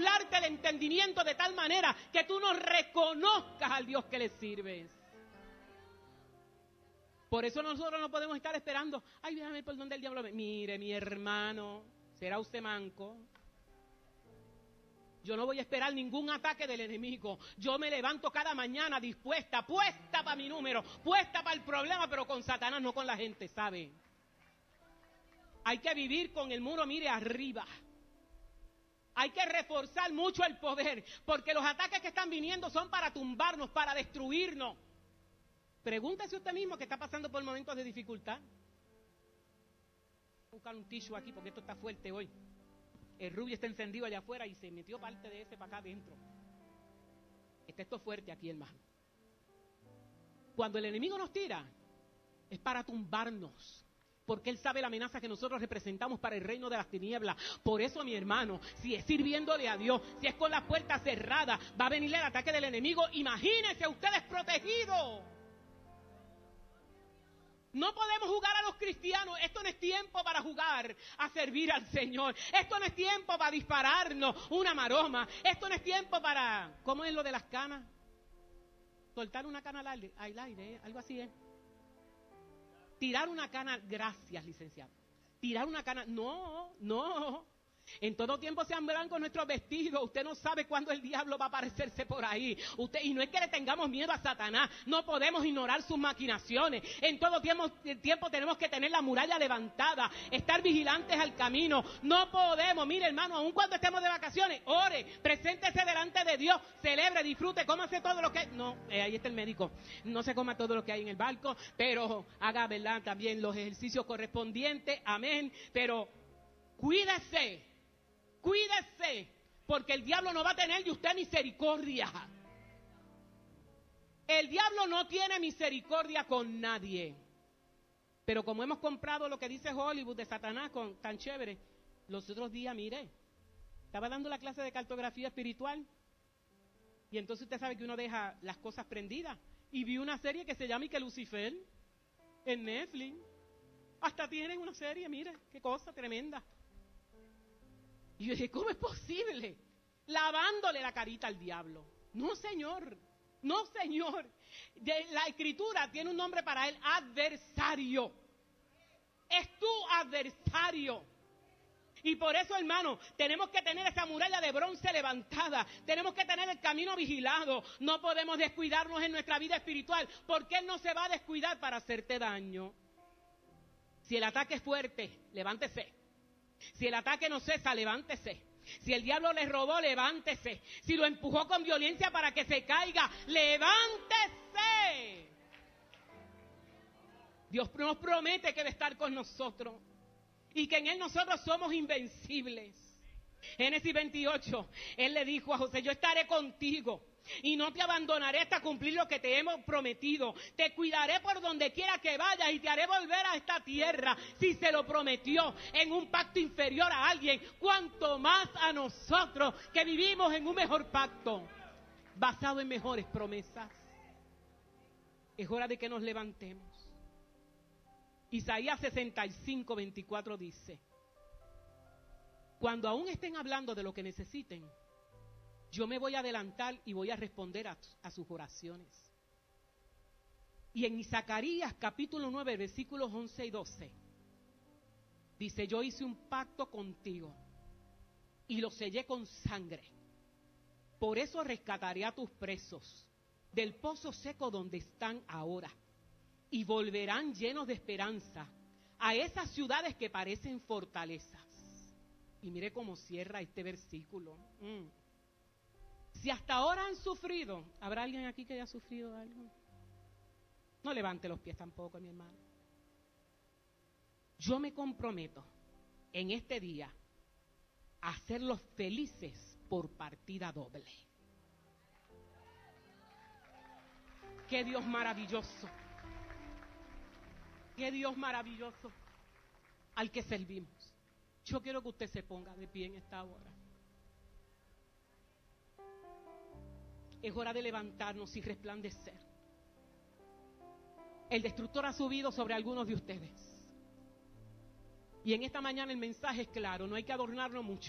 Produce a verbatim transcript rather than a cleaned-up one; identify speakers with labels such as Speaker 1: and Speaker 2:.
Speaker 1: nublarte el entendimiento de tal manera que tú no reconozcas al Dios que le sirves. Por eso nosotros no podemos estar esperando, ay, déjame por donde el diablo me... Mire, mi hermano, ¿será usted manco? Yo no voy a esperar ningún ataque del enemigo. Yo me levanto cada mañana dispuesta, puesta para mi número, puesta para el problema, pero con Satanás, no con la gente, ¿sabe? Hay que vivir con el muro, mire, arriba. Hay que reforzar mucho el poder, porque los ataques que están viniendo son para tumbarnos, para destruirnos. Pregúntese usted mismo que está pasando por momentos de dificultad. Voy a buscar un tissue aquí porque esto está fuerte hoy. El rubio está encendido allá afuera y se metió parte de ese para acá adentro. Está esto fuerte aquí, hermano. Cuando el enemigo nos tira, es para tumbarnos. Porque él sabe la amenaza que nosotros representamos para el reino de las tinieblas. Por eso, mi hermano, si es sirviéndole a Dios, si es con las puertas cerradas, va a venir el ataque del enemigo. Imagínense ustedes protegidos. No podemos jugar a los cristianos. Esto no es tiempo para jugar a servir al Señor. Esto no es tiempo para dispararnos una maroma. Esto no es tiempo para... ¿Cómo es lo de las canas? Soltar una cana al aire, al aire ¿eh? Algo así es. Tirar una cana, gracias, licenciado. Tirar una cana, no, no. En todo tiempo sean blancos nuestros vestidos. Usted no sabe cuándo el diablo va a aparecerse por ahí. Usted, y no es que le tengamos miedo a Satanás. No podemos ignorar sus maquinaciones. En todo tiempo, tiempo tenemos que tener la muralla levantada. Estar vigilantes al camino. No podemos. Mire, hermano, aun cuando estemos de vacaciones, ore, preséntese delante de Dios, celebre, disfrute, cómase todo lo que... No, eh, ahí está el médico. No se coma todo lo que hay en el barco, pero haga, ¿verdad?, también los ejercicios correspondientes. Amén. Pero cuídese. Cuídese, porque el diablo no va a tener de usted misericordia. El diablo no tiene misericordia con nadie. Pero como hemos comprado lo que dice Hollywood de Satanás con tan chévere, los otros días, mire, estaba dando la clase de cartografía espiritual y entonces usted sabe que uno deja las cosas prendidas y vi una serie que se llama Ike Lucifer en Netflix. Hasta tienen una serie, mire, qué cosa tremenda. Y yo dije, ¿cómo es posible? Lavándole la carita al diablo. No, señor. No, señor. De, la escritura tiene un nombre para él, adversario. Es tu adversario. Y por eso, hermano, tenemos que tener esa muralla de bronce levantada. Tenemos que tener el camino vigilado. No podemos descuidarnos en nuestra vida espiritual, porque él no se va a descuidar para hacerte daño. Si el ataque es fuerte, levántese. Si el ataque no cesa, levántese. Si el diablo le robó, levántese. Si lo empujó con violencia para que se caiga, levántese. Dios nos promete que va a estar con nosotros y que en Él nosotros somos invencibles. Génesis veintiocho, Él le dijo a José, yo estaré contigo y no te abandonaré hasta cumplir lo que te hemos prometido. Te cuidaré por donde quiera que vayas y te haré volver a esta tierra. Si se lo prometió en un pacto inferior a alguien, cuanto más a nosotros que vivimos en un mejor pacto, basado en mejores promesas. Es hora de que nos levantemos. Isaías sesenta y cinco, veinticuatro dice, cuando aún estén hablando de lo que necesiten, yo me voy a adelantar y voy a responder a, a sus oraciones. Y en Zacarías capítulo nueve, versículos once y doce, dice, yo hice un pacto contigo y lo sellé con sangre. Por eso rescataré a tus presos del pozo seco donde están ahora y volverán llenos de esperanza a esas ciudades que parecen fortalezas. Y mire cómo cierra este versículo. Mm. Si hasta ahora han sufrido, ¿habrá alguien aquí que haya sufrido algo? No levante los pies tampoco, mi hermano. Yo me comprometo en este día a hacerlos felices por partida doble. ¡Qué Dios maravilloso! ¡Qué Dios maravilloso al que servimos! Yo quiero que usted se ponga de pie en esta hora. Es hora de levantarnos y resplandecer. El destructor ha subido sobre algunos de ustedes. Y en esta mañana el mensaje es claro, no hay que adornarlo mucho.